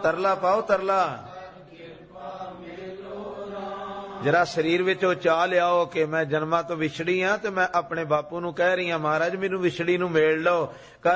ਤਰਲਾ ਪਾਓ ਤਰਲਾ। ਜਰਾ ਸਰੀਰ ਵਿੱਚ ਉਹ ਚਾਹ ਲਿਆਓ ਕਿ ਮੈਂ ਜਨਮਾਂ ਤੋਂ ਵਿਛੜੀ ਹਾਂ ਤੇ ਮੈਂ ਆਪਣੇ ਬਾਪੂ ਨੂੰ ਕਹਿ ਰਹੀ ਹਾਂ ਮਹਾਰਾਜ ਮੈਨੂੰ ਵਿਛੜੀ ਨੂੰ ਮੇਲ ਲਓ।